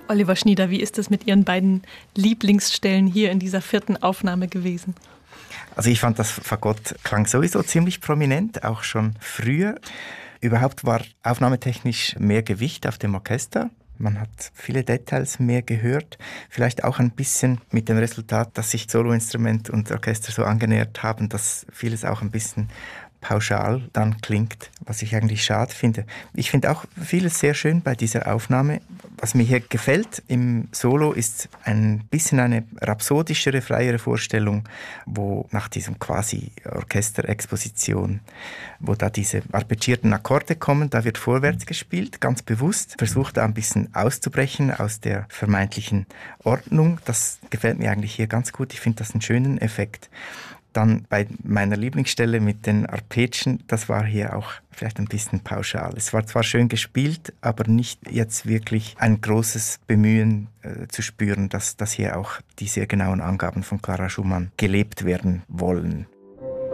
Oliver Schnieder, wie ist es mit Ihren beiden Lieblingsstellen hier in dieser 4. Aufnahme gewesen? Also ich fand, das Fagott klang sowieso ziemlich prominent, auch schon früher. Überhaupt war aufnahmetechnisch mehr Gewicht auf dem Orchester. Man hat viele Details mehr gehört. Vielleicht auch ein bisschen mit dem Resultat, dass sich Soloinstrument und Orchester so angenähert haben, dass vieles auch ein bisschen pauschal dann klingt, was ich eigentlich schade finde. Ich finde auch vieles sehr schön bei dieser Aufnahme. Was mir hier gefällt im Solo ist ein bisschen eine rhapsodischere, freiere Vorstellung, wo nach diesem quasi Orchesterexposition, wo da diese arpeggierten Akkorde kommen, da wird vorwärts gespielt, ganz bewusst, versucht da ein bisschen auszubrechen aus der vermeintlichen Ordnung. Das gefällt mir eigentlich hier ganz gut. Ich finde das einen schönen Effekt. Dann bei meiner Lieblingsstelle mit den Arpeggien, das war hier auch vielleicht ein bisschen pauschal. Es war zwar schön gespielt, aber nicht jetzt wirklich ein großes Bemühen zu spüren, dass hier auch die sehr genauen Angaben von Clara Schumann gelebt werden wollen.